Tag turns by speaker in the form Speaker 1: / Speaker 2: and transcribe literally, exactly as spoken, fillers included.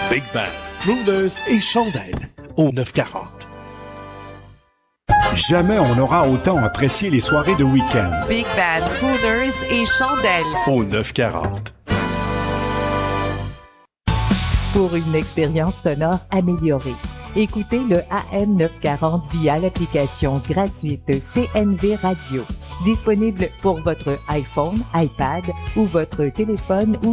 Speaker 1: Big Band, Crooners et Chandelle au neuf quarante.
Speaker 2: Jamais on n'aura autant apprécié les soirées de week-end.
Speaker 3: Big Band, Crooners et Chandelle
Speaker 1: au neuf quarante.
Speaker 4: Pour une expérience sonore améliorée, écoutez le A M neuf cent quarante via l'application gratuite C N V Radio. Disponible pour votre iPhone, iPad ou votre téléphone ou